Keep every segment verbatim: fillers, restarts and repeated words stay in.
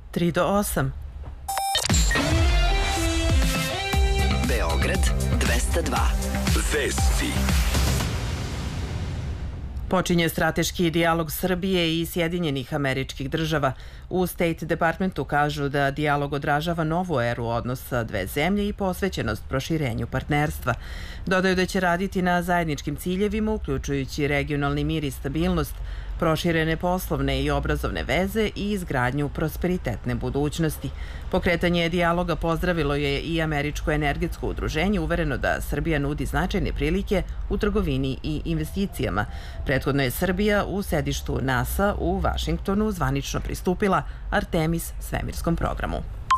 tri do osam. Beograd dvesta dva. Vesti. Počinje strateški dijalog Srbije i Sjedinjenih Američkih Država. U State Departmentu kažu da dijalog odražava novu eru odnosa dve zemlje i posvećenost proširenju partnerstva. Dodaju da će raditi na zajedničkim ciljevima, uključujući regionalni mir i stabilnost, proširene poslovne i obrazovne veze i izgradnju prosperitetne budućnosti. Pokretanje dijaloga pozdravilo je i Američko energetsko udruženje, uvereno da Srbija nudi značajne prilike u trgovini i investicijama. Prethodno je Srbija u sedištu NASA u Vašingtonu zvanično pristupila Artemis svemirskom programu.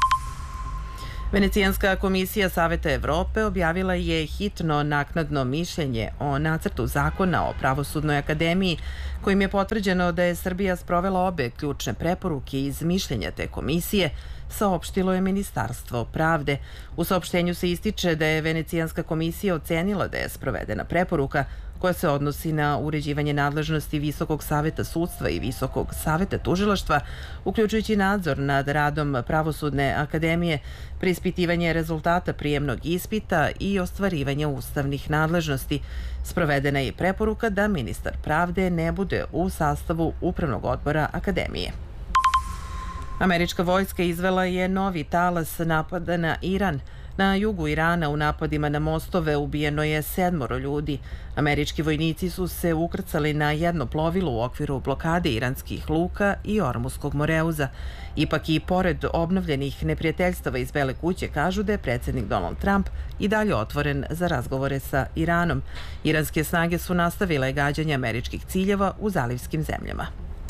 Venecijanska komisija Saveta Evrope objavila je hitno naknadno mišljenje o nacrtu zakona o Pravosudnoj akademiji, kojim je potvrđeno da je Srbija sprovela obe ključne preporuke iz mišljenja te komisije, saopštilo je Ministarstvo pravde. U saopštenju se ističe da je Venecijanska komisija ocenila da je sprovedena preporuka koja se odnosi na uređivanje nadležnosti Visokog saveta sudstva i Visokog saveta tužilaštva, uključujući nadzor nad radom Pravosudne akademije, preispitivanje rezultata prijemnog ispita i ostvarivanje ustavnih nadležnosti. Sprovedena je preporuka da ministar pravde ne bude u sastavu Upravnog odbora akademije. Američka vojska izvela je novi talas napada na Iran. Na jugu Irana u napadima na mostove ubijeno je sedmoro ljudi. Američki vojnici su se ukrcali na jedno plovilo u okviru blokade iranskih luka i Ormuskog moreuza. Ipak i pored obnovljenih neprijateljstava iz Bele kuće kažu da je predsjednik Donald Trump i dalje otvoren za razgovore sa Iranom. Iranske snage su nastavile gađanje američkih ciljeva u zalivskim zemljama.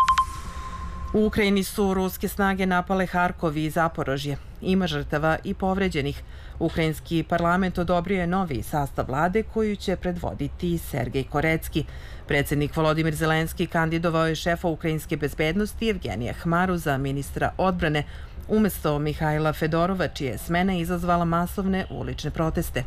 U Ukrajini su ruske snage napale Harkov i Zaporožje. Ima žrtava i povređenih. Ukrajinski parlament odobrio je novi sastav vlade koju će predvoditi Sergej Korecki. Predsjednik Volodimir Zelenski kandidovao je šefa ukrajinske bezbednosti Evgenija Hmaru za ministra odbrane, umesto Mihajla Fedorova, čija je smena izazvala masovne ulične proteste.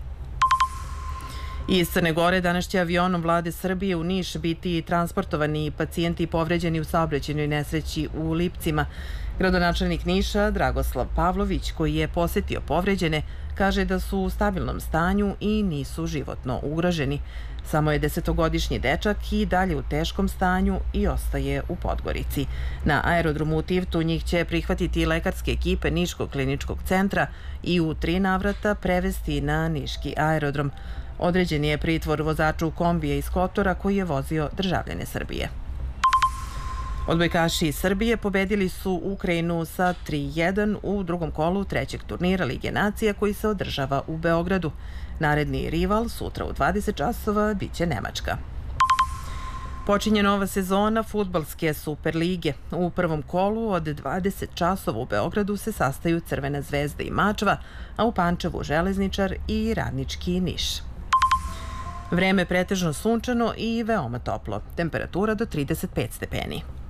Iz Crne Gore danas će avionom vlade Srbije u Niš biti transportovani pacijenti povređeni u saobraćajnoj nesreći u Lipcima. Gradonačelnik Niša Dragoslav Pavlović, koji je posetio povređene, kaže da su u stabilnom stanju i nisu životno ugroženi. Samo je desetogodišnji dečak i dalje u teškom stanju i ostaje u Podgorici. Na aerodromu u Tivtu njih će prihvatiti lekarske ekipe Niškog kliničkog centra i u tri navrata prevesti na Niški aerodrom. Određen je pritvor vozaču kombija iz Kotora koji je vozio državljane Srbije. Odbojkaši iz Srbije pobedili su Ukrajinu sa tri jedan u drugom kolu trećeg turnira Lige nacija koji se održava u Beogradu. Naredni rival sutra u dvadeset časova biće Nemačka. Počinje nova sezona fudbalske Superlige. U prvom kolu od dvadeset časova u Beogradu se sastaju Crvena zvezda i Mačva, a u Pančevu Železničar i Radnički Niš. Vreme pretežno sunčano i veoma toplo. Temperatura do trideset pet stepeni.